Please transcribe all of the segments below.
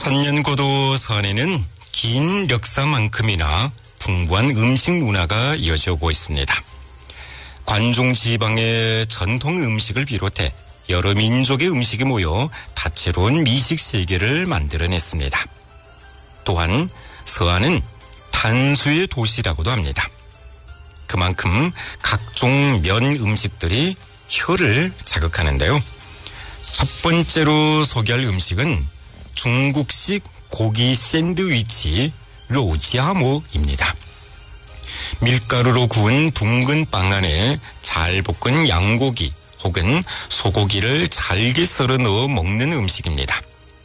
천년고도 서안에는 긴 역사만큼이나 풍부한 음식 문화가 이어져 오고 있습니다. 관중 지방의 전통 음식을 비롯해 여러 민족의 음식이 모여 다채로운 미식 세계를 만들어냈습니다. 또한 서안은 탄수의 도시라고도 합니다. 그만큼 각종 면 음식들이 혀를 자극하는데요. 첫 번째로 소개할 음식은 중국식 고기 샌드위치 로지아모입니다. 밀가루로 구운 둥근 빵 안에 잘 볶은 양고기 혹은 소고기를 잘게 썰어 넣어 먹는 음식입니다.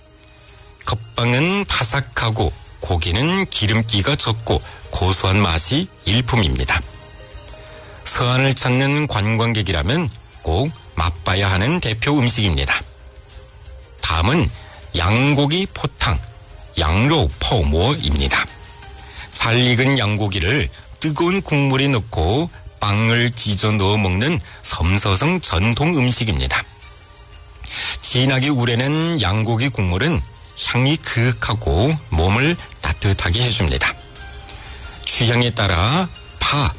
겉빵은 바삭하고 고기는 기름기가 적고 고소한 맛이 일품입니다. 서안을 찾는 관광객이라면 꼭 맛봐야 하는 대표 음식입니다. 다음은 양고기 포탕, 양로포모입니다. 잘 익은 양고기를 뜨거운 국물에 넣고 빵을 찢어 넣어 먹는 섬서성 전통 음식입니다. 진하게 우려낸 양고기 국물은 향이 그윽하고 몸을 따뜻하게 해줍니다. 취향에 따라 파,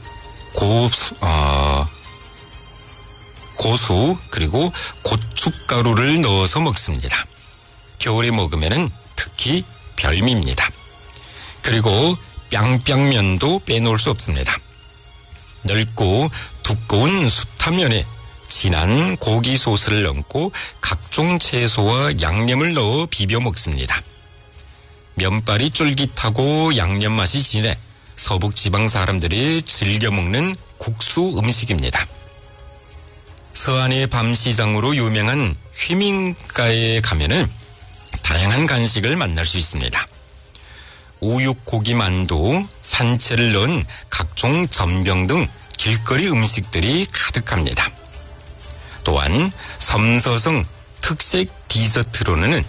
고수 그리고 고춧가루를 넣어서 먹습니다. 겨울에 먹으면 특히 별미입니다. 그리고 뿅뿅면도 빼놓을 수 없습니다. 넓고 두꺼운 숯화면에 진한 고기 소스를 얹고 각종 채소와 양념을 넣어 비벼 먹습니다. 면발이 쫄깃하고 양념 맛이 진해 서북 지방 사람들이 즐겨 먹는 국수 음식입니다. 서안의 밤시장으로 유명한 휘민가에 가면은 다양한 간식을 만날 수 있습니다. 우육고기 만두, 산채를 넣은 각종 전병 등 길거리 음식들이 가득합니다. 또한 섬서성 특색 디저트로는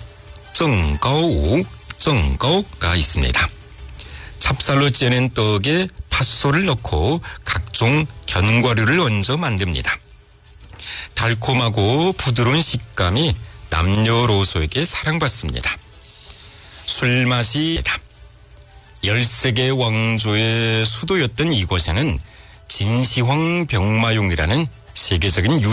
쩡가오가 있습니다. 찹쌀로 찌는 떡에 팥소를 넣고 각종 견과류를 얹어 만듭니다. 달콤하고 부드러운 식감이 남녀노소에게 사랑받습니다. 술맛이 13개 왕조의 수도였던 이곳에는 진시황 병마용이라는 세계적인